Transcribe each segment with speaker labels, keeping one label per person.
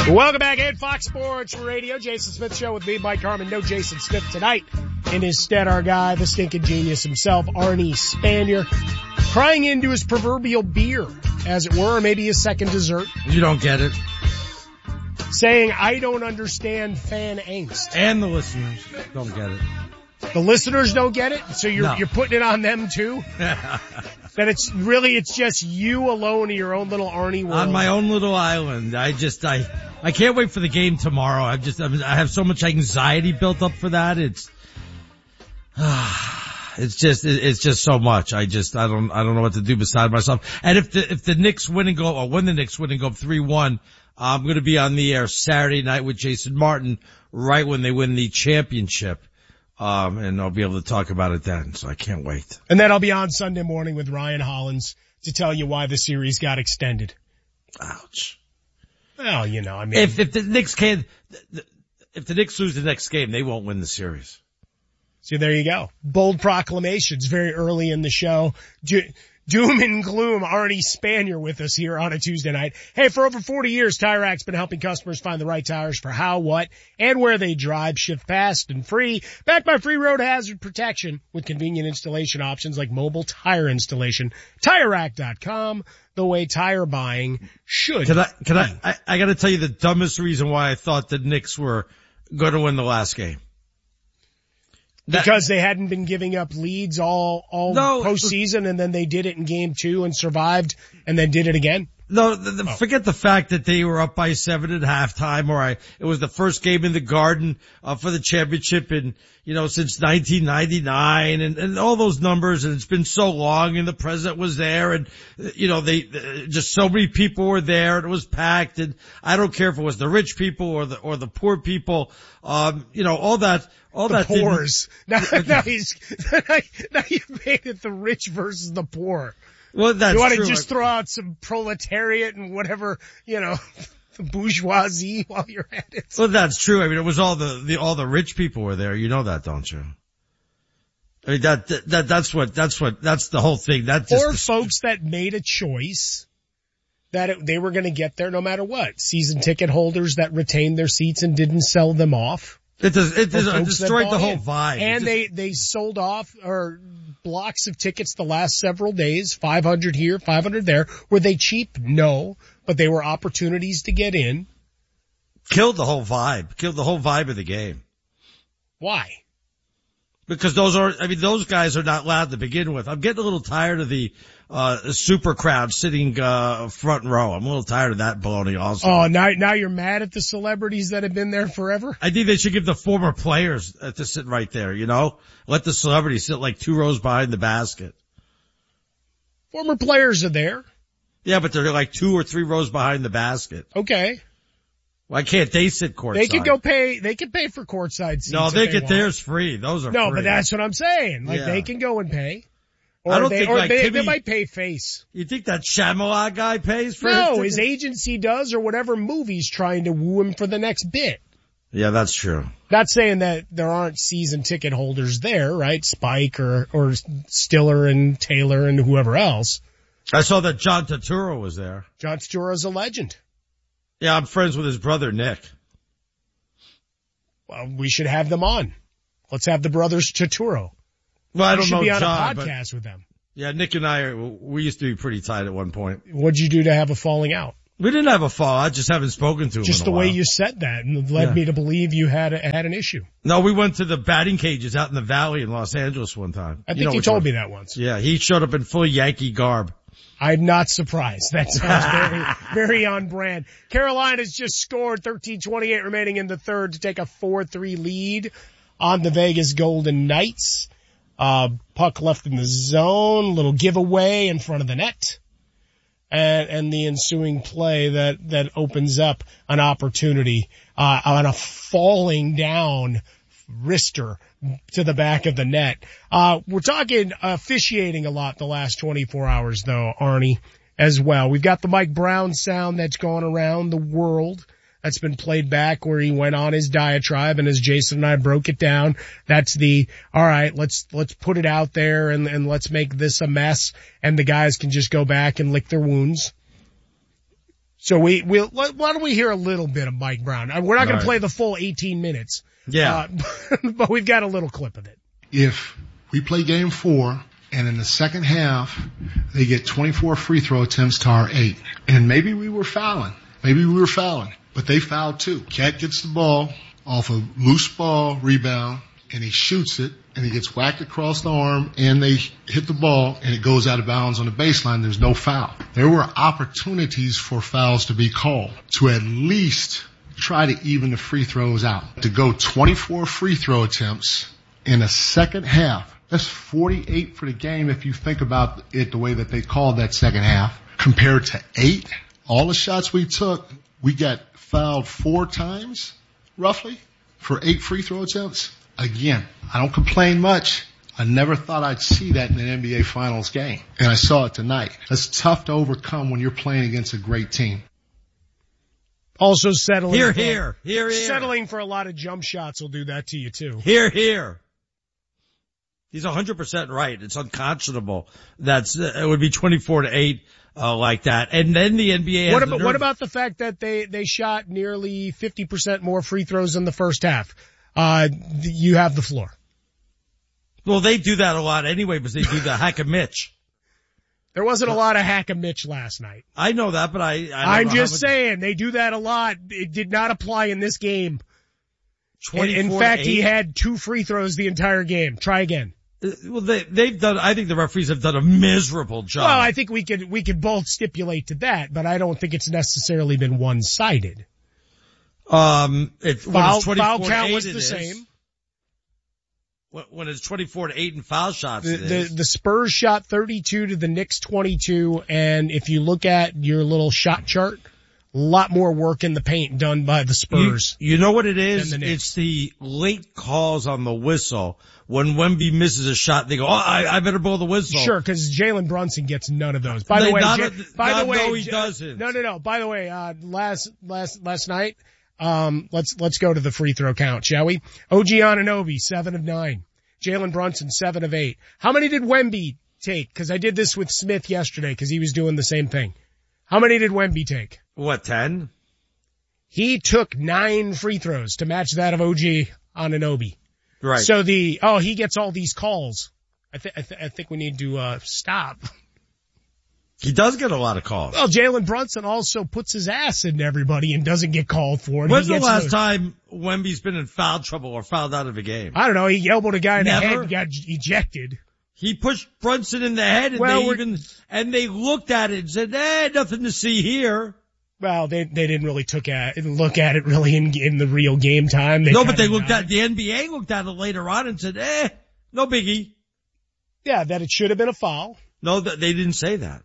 Speaker 1: Welcome back at Fox Sports Radio. Jason Smith Show with me, Mike Harmon. No Jason Smith tonight. In his stead, our guy, the stinking genius himself, Arnie Spanier, crying into his proverbial beer, as it were, or maybe his second dessert.
Speaker 2: You don't get it.
Speaker 1: Saying, I don't understand fan angst.
Speaker 2: And the listeners don't get it.
Speaker 1: The listeners don't get it? So you're putting it on them too? That it's just you alone in your own little Arnie world.
Speaker 2: On my own little island. I can't wait for the game tomorrow. I have so much anxiety built up for that. It's just so much. I don't know what to do beside myself. And if the Knicks win and go, or when the Knicks win and go up 3-1, I'm going to be on the air Saturday night with Jason Martin right when they win the championship. And I'll be able to talk about it then. So I can't wait.
Speaker 1: And then I'll be on Sunday morning with Ryan Hollins to tell you why the series got extended.
Speaker 2: Ouch.
Speaker 1: Well, I mean.
Speaker 2: If the Knicks lose the next game, they won't win the series.
Speaker 1: So there you go. Bold proclamations very early in the show. Doom and gloom, Arnie Spanier with us here on a Tuesday night. Hey, for over 40 years, Tire Racks been helping customers find the right tires for how, what, and where they drive. Shipped fast and free. Backed by free road hazard protection with convenient installation options like mobile tire installation. TireRack.com, the way tire buying should.
Speaker 2: I gotta tell you the dumbest reason why I thought the Knicks were going to win the last game.
Speaker 1: Because they hadn't been giving up leads all postseason, and then they did it in game 2 and survived, and then did it again?
Speaker 2: No, forget the fact that they were up by 7 at halftime, it was the first game in the Garden, for the championship since 1999 and all those numbers, and it's been so long, and the president was there, and, just so many people were there, and it was packed, and I don't care if it was the rich people or the poor people, all that. All
Speaker 1: the
Speaker 2: that
Speaker 1: poors. Now you've made it the rich versus the poor.
Speaker 2: Well, that's
Speaker 1: true. You want
Speaker 2: to
Speaker 1: just throw out some proletariat and whatever, the bourgeoisie while you're at it.
Speaker 2: Well, that's true. I mean, it was all the rich people were there. You know that, don't you? I mean, that's the whole thing.
Speaker 1: Or folks that made a choice that they were going to get there no matter what. Season ticket holders that retained their seats and didn't sell them off.
Speaker 2: It destroyed the whole vibe.
Speaker 1: And they sold off blocks of tickets the last several days, 500 here, 500 there. Were they cheap? No, but they were opportunities to get in.
Speaker 2: Killed the whole vibe of the game.
Speaker 1: Why?
Speaker 2: Because those guys are not loud to begin with. I'm getting a little tired of the super crowd sitting front row. I'm a little tired of that baloney also.
Speaker 1: Oh, now you're mad at the celebrities that have been there forever?
Speaker 2: I think they should give the former players to sit right there, Let the celebrities sit like 2 rows behind the basket.
Speaker 1: Former players are there.
Speaker 2: Yeah, but they're like 2 or 3 rows behind the basket.
Speaker 1: Okay.
Speaker 2: Why can't they sit courtside?
Speaker 1: They could pay for courtside seats.
Speaker 2: No, they get theirs free. Those are free.
Speaker 1: No, but that's what I'm saying. They can go and pay. Or they might pay face.
Speaker 2: You think that Shyamalan guy pays for
Speaker 1: No, his agency does, or whatever movie's trying to woo him for the next bit.
Speaker 2: Yeah, that's true.
Speaker 1: Not saying that there aren't season ticket holders there, right? Spike or Stiller and Taylor and whoever else.
Speaker 2: I saw that John Turturro was there.
Speaker 1: John Turturro's a legend.
Speaker 2: Yeah, I'm friends with his brother, Nick.
Speaker 1: Well, we should have them on. Let's have the brothers Turturro.
Speaker 2: Well, I don't know John.
Speaker 1: We should be on a podcast with them.
Speaker 2: Yeah, Nick and we used to be pretty tight at one point.
Speaker 1: What'd you do to have a falling out?
Speaker 2: We didn't have a fall. I just haven't spoken to him
Speaker 1: Just
Speaker 2: in a
Speaker 1: the
Speaker 2: while.
Speaker 1: way you said that led me to believe you had an issue.
Speaker 2: No, we went to the batting cages out in the valley in Los Angeles one time.
Speaker 1: I think you told me that once.
Speaker 2: Yeah, he showed up in full Yankee garb.
Speaker 1: I'm not surprised. That sounds very, very on brand. Carolina's just scored 13:28 remaining in the third to take a 4-3 lead on the Vegas Golden Knights. Puck left in the zone, little giveaway in front of the net. And the ensuing play that opens up an opportunity, on a falling down wrister to the back of the net. We're talking officiating a lot the last 24 hours though, Arnie, as well. We've got the Mike Brown sound that's gone around the world. That's been played back where he went on his diatribe, and as Jason and I broke it down, that's all right, let's put it out there and let's make this a mess, and the guys can just go back and lick their wounds. So why don't we hear a little bit of Mike Brown? We're not going to play the full 18 minutes.
Speaker 2: Yeah.
Speaker 1: But we've got a little clip of it.
Speaker 3: If we play game 4 and in the second half they get 24 free throw attempts to our 8, and maybe we were fouling, but they fouled too. Cat gets the ball off a loose ball rebound and he shoots it and he gets whacked across the arm and they hit the ball and it goes out of bounds on the baseline. There's no foul. There were opportunities for fouls to be called to at least try to even the free throws out. To go 24 free throw attempts in a second half, that's 48 for the game if you think about it the way that they called that second half, compared to 8. All the shots we took, we got fouled 4 times, roughly, for 8 free throw attempts. Again, I don't complain much. I never thought I'd see that in an NBA Finals game, and I saw it tonight. That's tough to overcome when you're playing against a great team.
Speaker 1: Also settling.
Speaker 2: Here.
Speaker 1: Settling for a lot of jump shots will do that to you too.
Speaker 2: Here. He's 100% right. It's unconscionable. It would be 24-8, like that. And then the NBA has
Speaker 1: what about the fact that they shot nearly 50% more free throws in the first half? You have the floor.
Speaker 2: Well, they do that a lot anyway, because they do the hack a Mitch.
Speaker 1: There wasn't a lot of hack a Mitch last night.
Speaker 2: I know that, but
Speaker 1: I'm just saying they do that a lot. It did not apply in this game. In fact, he had 2 free throws the entire game. Try again.
Speaker 2: Well, they've done. I think the referees have done a miserable job.
Speaker 1: Well, I think we could both stipulate to that, but I don't think it's necessarily been one-sided.
Speaker 2: Foul
Speaker 1: count was the same.
Speaker 2: When it's 24-8 in foul shots,
Speaker 1: the Spurs shot 32 to the Knicks 22, and if you look at your little shot chart, a lot more work in the paint done by the Spurs.
Speaker 2: You know what it is? It's the late calls on the whistle. When Wemby misses a shot, they go, I better blow the whistle.
Speaker 1: Sure, because Jalen Brunson gets none of those. By the way,
Speaker 2: he doesn't.
Speaker 1: No. By the way, last night, let's go to the free throw count, shall we? OG Anunoby, 7 of 9. Jalen Brunson, 7 of 8. How many did Wemby take? Because I did this with Smith yesterday because he was doing the same thing. How many did Wemby take?
Speaker 2: 10?
Speaker 1: He took 9 free throws to match that of OG Anunoby.
Speaker 2: Right.
Speaker 1: So he gets all these calls. I think we need to stop.
Speaker 2: He does get a lot of calls.
Speaker 1: Well, Jalen Brunson also puts his ass into everybody and doesn't get called for it.
Speaker 2: When's the last time Wemby's been in foul trouble or fouled out of a game?
Speaker 1: I don't know. He elbowed a guy in the head and got ejected.
Speaker 2: He pushed Brunson in the head and they looked at it and said, nothing to see here.
Speaker 1: Well, they didn't really look at it really in the real game time.
Speaker 2: The NBA looked at it later on and said, no biggie.
Speaker 1: Yeah, that it should have been a foul.
Speaker 2: No, they didn't say that.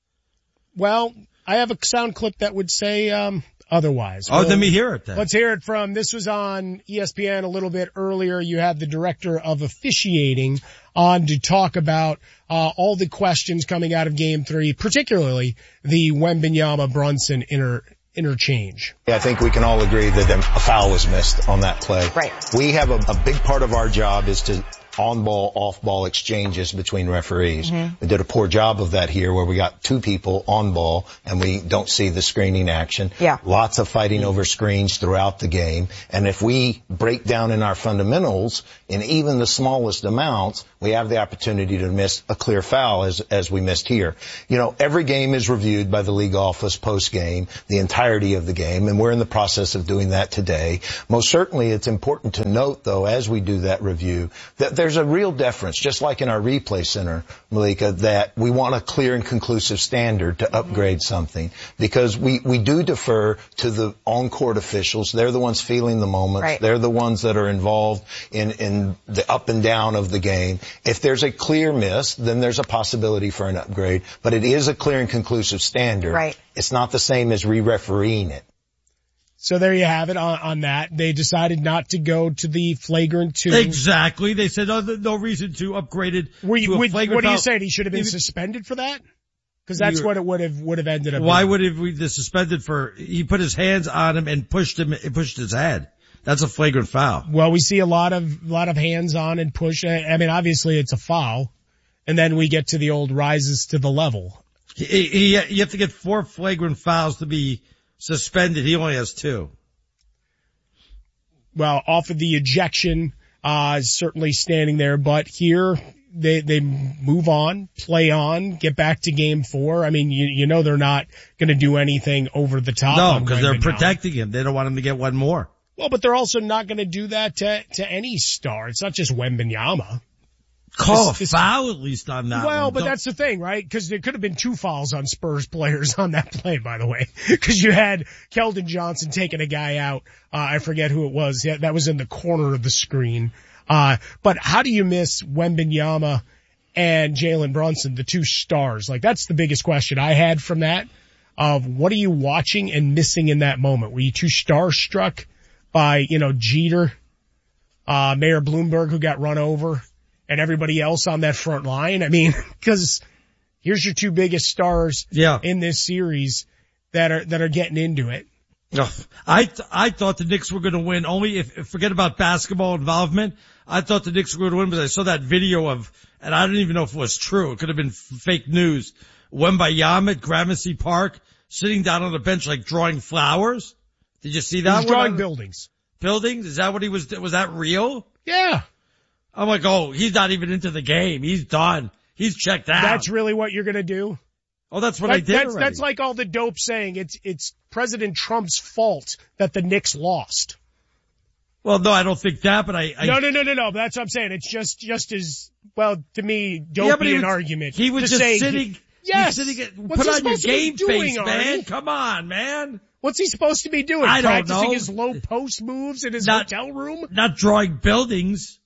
Speaker 1: Well, I have a sound clip that would say, otherwise.
Speaker 2: Let me hear it then.
Speaker 1: Let's hear it this was on ESPN a little bit earlier. You had the director of officiating on to talk about, all the questions coming out of game 3, particularly the Wembanyama Brunson interchange.
Speaker 4: I think we can all agree that a foul was missed on that play.
Speaker 5: Right.
Speaker 4: We have a big part of our job is to on-ball, off-ball exchanges between referees. Mm-hmm. We did a poor job of that here where we got 2 people on ball and we don't see the screening action.
Speaker 5: Yeah.
Speaker 4: Lots of fighting over screens throughout the game. And if we break down in our fundamentals in even the smallest amounts, we have the opportunity to miss a clear foul as we missed here. Every game is reviewed by the league office post-game, the entirety of the game, and we're in the process of doing that today. Most certainly it's important to note, though, as we do that review, that there's a real deference, just like in our replay center, Malika, that we want a clear and conclusive standard to upgrade something, because we do defer to the on-court officials. They're the ones feeling the moment.
Speaker 5: Right.
Speaker 4: They're the ones that are involved in the up and down of the game. If there's a clear miss, then there's a possibility for an upgrade, but it is a clear and conclusive standard.
Speaker 5: Right.
Speaker 4: It's not the same as re-refereeing it.
Speaker 1: So there you have it on that. They decided not to go to the flagrant 2.
Speaker 2: Exactly. They said no reason to upgrade it to a flagrant foul.
Speaker 1: What are you saying? He should have been suspended for that? Because that's what it would have ended up.
Speaker 2: Why would we be suspended for? He put his hands on him and pushed his head. That's a flagrant foul.
Speaker 1: Well, we see a lot of hands on and push. I mean, obviously it's a foul, and then we get to the old rises to the level.
Speaker 2: You have to get 4 flagrant fouls to be suspended. He only has 2.
Speaker 1: Well, off of the ejection, certainly standing there, but here they move on, play on, get back to game 4. I mean, you know they're not going to do anything over the top.
Speaker 2: No, because they're protecting him. They don't want him to get one more.
Speaker 1: Well, but they're also not going to do that to any star. It's not just Wembanyama.
Speaker 2: Call a foul at least on that one.
Speaker 1: Well, but that's the thing, right? Because there could have been 2 fouls on Spurs players on that play, by the way. Because you had Keldon Johnson taking a guy out. I forget who it was. Yeah, that was in the corner of the screen. But how do you miss Wembanyama and Jalen Brunson, the 2 stars? Like, that's the biggest question I had from that. Of what are you watching and missing in that moment? Were you too starstruck by, Jeter, Mayor Bloomberg, who got run over, and everybody else on that front line? I mean, because here's your 2 biggest stars in this series that are getting into it.
Speaker 2: I thought the Knicks were going to win only if forget about basketball involvement. I thought the Knicks were going to win because I saw that video of, and I don't even know if it was true. It could have been fake news. Wembanyama at Gramercy Park sitting down on the bench like drawing flowers. Did you see that?
Speaker 1: He was drawing buildings.
Speaker 2: Buildings? Is that what he was that real?
Speaker 1: Yeah.
Speaker 2: I'm like, oh, he's not even into the game. He's done. He's checked out.
Speaker 1: That's really what you're going to do?
Speaker 2: Oh, that's what I did already.
Speaker 1: That's like all the dope saying it's President Trump's fault that the Knicks lost.
Speaker 2: Well, no, I don't think that, but
Speaker 1: No. That's what I'm saying. It's just as, well, to me, dopey an argument.
Speaker 2: He was just sitting.
Speaker 1: Yes.
Speaker 2: Put on your game face, man. Come on, man.
Speaker 1: What's he supposed to be doing?
Speaker 2: I don't know.
Speaker 1: Practicing his low post moves in his hotel room?
Speaker 2: Not drawing buildings.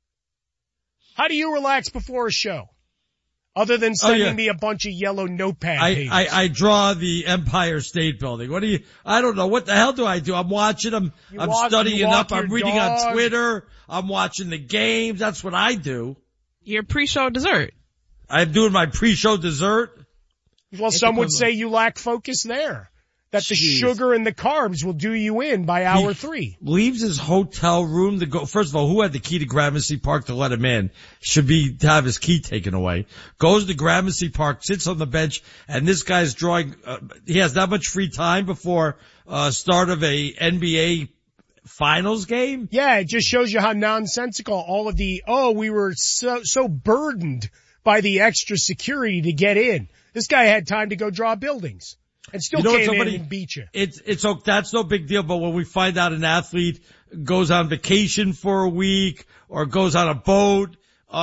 Speaker 1: How do you relax before a show? Other than sending me a bunch of yellow notepad pages.
Speaker 2: I draw the Empire State Building. I don't know. What the hell do I do? I'm watching them. I'm studying up. I'm reading on Twitter. I'm watching the games. That's what I do.
Speaker 5: Your pre-show dessert.
Speaker 2: I'm doing my pre-show dessert.
Speaker 1: Well, some would say you lack focus there. That the sugar and the carbs will do you in by hour 3.
Speaker 2: Leaves his hotel room to go. First of all, who had the key to Gramercy Park to let him in? Should be to have his key taken away. Goes to Gramercy Park, sits on the bench, and this guy's drawing. He has that much free time before start of a NBA finals game.
Speaker 1: Yeah, it just shows you how nonsensical all of the. We were so burdened by the extra security to get in. This guy had time to go draw buildings. And still came in and beat you.
Speaker 2: That's no big deal, but when we find out an athlete goes on vacation for a week or goes on a boat,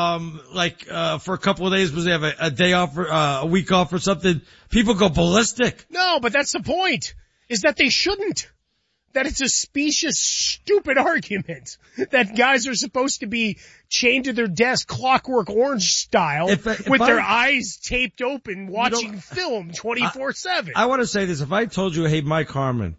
Speaker 2: for a couple of days because they have a day off or a week off or something, people go ballistic.
Speaker 1: No, but that's the point, is that they shouldn't. That it's a specious, stupid argument that guys are supposed to be chained to their desk Clockwork Orange style with their eyes taped open watching film 24/7.
Speaker 2: I want to say this. If I told you, hey, Mike Harmon,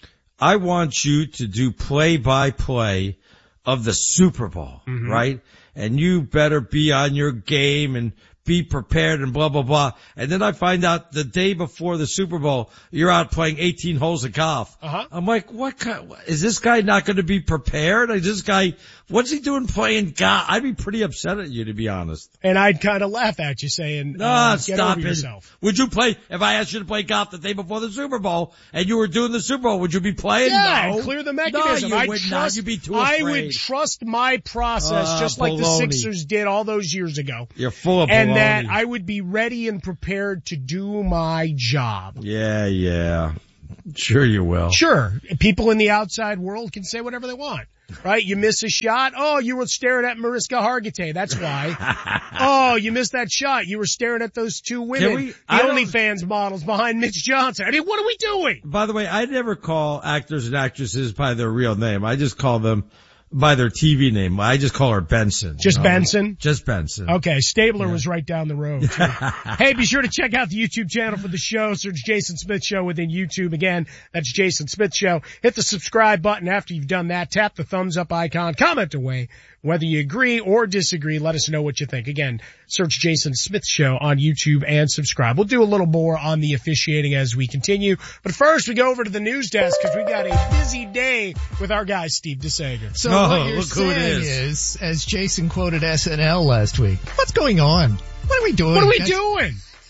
Speaker 2: I want you to do play-by-play of the Super Bowl, right? And you better be on your game and be prepared and blah, blah, blah. And then I find out the day before the Super Bowl, you're out playing 18 holes of golf. I'm like, is this guy not going to be prepared? What's he doing playing golf? I'd be pretty upset at you, to be honest.
Speaker 1: And I'd kind of laugh at you saying,
Speaker 2: stop
Speaker 1: over yourself.
Speaker 2: Would you play, if I asked you to play golf the day before the Super Bowl and you were doing the Super Bowl, would you be playing?
Speaker 1: Yeah,
Speaker 2: no.
Speaker 1: And clear the mechanism.
Speaker 2: No, you would not. You'd be too afraid.
Speaker 1: I would trust my process just like the Sixers did all those years ago.
Speaker 2: You're full of baloney.
Speaker 1: And that I would be ready and prepared to do my job.
Speaker 2: Yeah. Sure you will.
Speaker 1: Sure. People in the outside world can say whatever they want. Right? You miss a shot. Oh, you were staring at Mariska Hargitay. That's why. Oh, you missed that shot. You were staring at those 2 women. The OnlyFans models behind Mitch Johnson. I mean, what are we doing?
Speaker 2: By the way, I never call actors and actresses by their real name. I just call them by their TV name. I just call her Benson.
Speaker 1: Just Benson?
Speaker 2: Just Benson.
Speaker 1: Okay. Stabler was right down the road. Hey, be sure to check out the YouTube channel for the show. Search Jason Smith Show within YouTube. Again, that's Jason Smith Show. Hit the subscribe button after you've done that. Tap the thumbs up icon. Comment away. Whether you agree or disagree, let us know what you think. Again, search Jason Smith Show on YouTube and subscribe. We'll do a little more on the officiating as we continue. But first, we go over to the the news desk because we've got a busy day with our guy, Steve DeSager.
Speaker 6: So what you're saying is, as Jason quoted SNL last week, what's going on? What are we doing?
Speaker 1: What are we doing?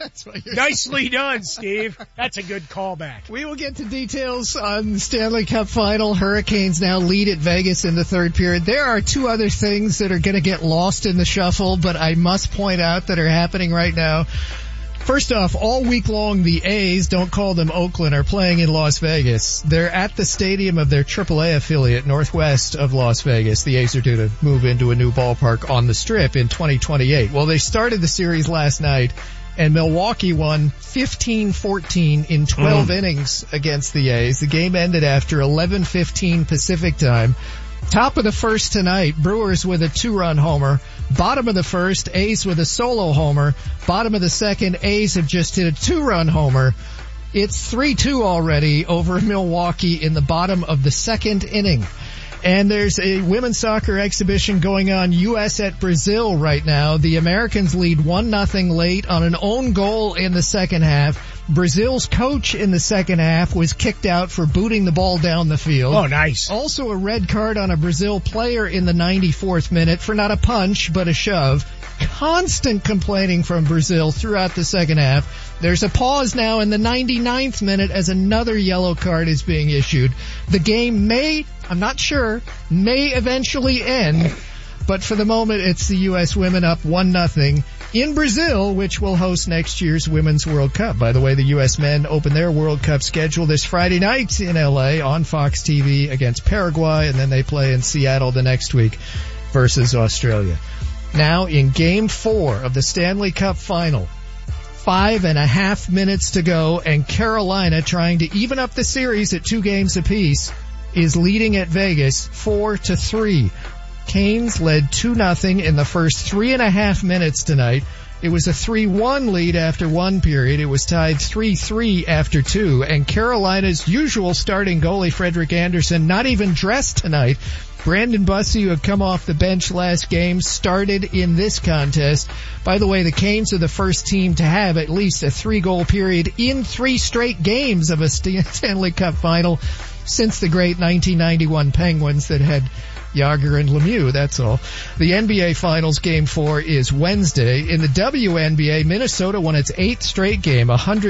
Speaker 6: That's what you're
Speaker 1: Nicely done, Steve. That's a good callback.
Speaker 6: We will get to details on the Stanley Cup final. Hurricanes now lead at Vegas in the third period. There are two other things that are going to get lost in the shuffle, but I must point out that are happening right now. First off, all week long, the A's, don't call them Oakland, are playing in Las Vegas. They're at the stadium of their AAA affiliate northwest of Las Vegas. The A's are due to move into a new ballpark on the Strip in 2028. Well, they started the series last night, and Milwaukee won 15-14 in 12 innings against the A's. The game ended after 11:15 Pacific time. Top of the first tonight, Brewers with a 2-run homer. Bottom of the first, A's with a solo homer. Bottom of the second, A's have just hit a 2-run homer. It's 3-2 already over Milwaukee in the bottom of the second inning. And there's a women's soccer exhibition going on, U.S. at Brazil right now. The Americans lead 1-0 late on an own goal in the second half. Brazil's coach in the second half was kicked out for booting the ball down the field.
Speaker 1: Oh, nice.
Speaker 6: Also a red card on a Brazil player in the 94th minute for not a punch, but a shove. Constant complaining from Brazil throughout the second half. There's a pause now in the 99th minute as another yellow card is being issued. The game may, I'm not sure, may eventually end, but for the moment it's the U.S. women up 1-0 in Brazil, which will host next year's Women's World Cup. By the way, the U.S. men open their World Cup schedule this Friday night in L.A. on Fox TV against Paraguay, and then they play in Seattle the next week versus Australia. Now in Game 4 of the Stanley Cup Final, 5.5 minutes to go, and Carolina, trying to even up the series at 2 games apiece, is leading at Vegas 4-3. Canes led 2-0 in the first 3.5 minutes tonight. It was a 3-1 lead after one period. It was tied 3-3 after 2. And Carolina's usual starting goalie, Frederik Andersen, not even dressed tonight. Brandon Bussey, who had come off the bench last game, started in this contest. By the way, the Canes are the first team to have at least a 3-goal period in 3 straight games of a Stanley Cup final since the great 1991 Penguins that had Jagr and Lemieux, that's all. The NBA Finals Game 4 is Wednesday. In the WNBA, Minnesota won its 8th straight game,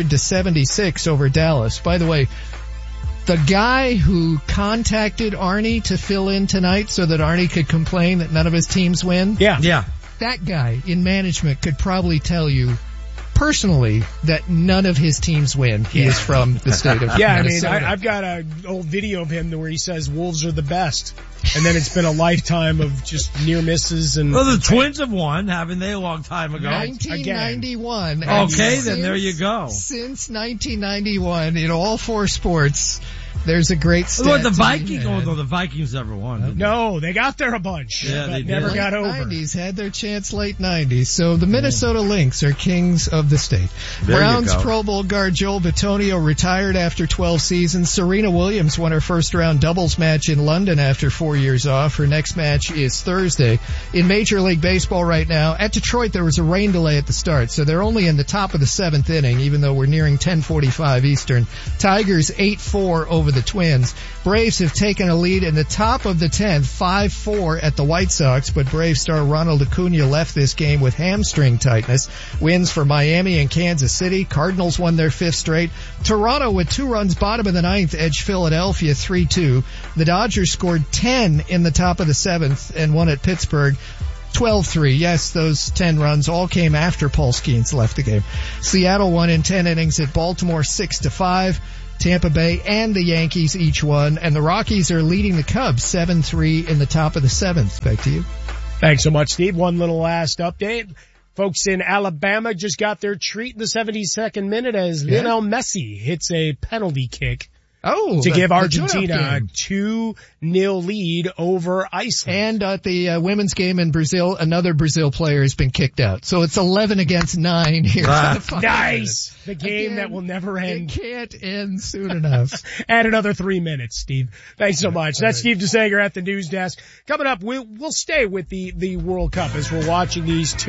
Speaker 6: 100-76 over Dallas. By the way, the guy who contacted Arnie to fill in tonight so that Arnie could complain that none of his teams win.
Speaker 2: Yeah.
Speaker 6: That guy in management could probably tell you personally that none of his teams win. He is from the state of Minnesota.
Speaker 1: I mean, I've got an old video of him where he says Wolves are the best. And then it's been a lifetime of just near misses. And
Speaker 2: well, the Twins have won, haven't they, a long time ago?
Speaker 6: 1991.
Speaker 2: Okay, then there you go.
Speaker 6: Since 1991, in all 4 sports, there's a great stat.
Speaker 2: Well, the Vikings, although the Vikings never won.
Speaker 1: No, they got there a bunch.
Speaker 2: Yeah, they
Speaker 1: never
Speaker 2: did.
Speaker 1: got over.
Speaker 6: 90s, had their chance late 90s. So the Minnesota Lynx are kings of the state.
Speaker 2: There
Speaker 6: Browns Pro Bowl guard Joel Bitonio retired after 12 seasons. Serena Williams won her first round doubles match in London after 4 years off. Her next match is Thursday. In Major League Baseball right now, at Detroit there was a rain delay at the start, so they're only in the top of the 7th inning, even though we're nearing 10:45 Eastern. Tigers 8-4 over the Twins. Braves have taken a lead in the top of the 10th, 5-4 at the White Sox, but Brave star Ronald Acuna left this game with hamstring tightness. Wins for Miami and Kansas City. Cardinals won their 5th straight. Toronto with 2 runs bottom of the 9th edged Philadelphia 3-2. The Dodgers scored 10 in the top of the 7th and won at Pittsburgh 12-3. Yes, those 10 runs all came after Paul Skeens left the game. Seattle won in 10 innings at Baltimore 6-5. Tampa Bay and the Yankees each won, and the Rockies are leading the Cubs 7-3 in the top of the 7th. Back to you.
Speaker 1: Thanks so much, Steve. One little last update. Folks in Alabama just got their treat in the 72nd minute as Lionel Messi hits a penalty kick to give Argentina a 2-0 lead over Iceland.
Speaker 6: And at the women's game in Brazil, another Brazil player has been kicked out. So it's 11-9 here.
Speaker 1: Nice. The game that will never end.
Speaker 6: It can't end soon enough.
Speaker 1: Add another 3 minutes, Steve. Thanks so much. That's Steve DeSager at the news desk. Coming up, we'll stay with the World Cup as we're watching these two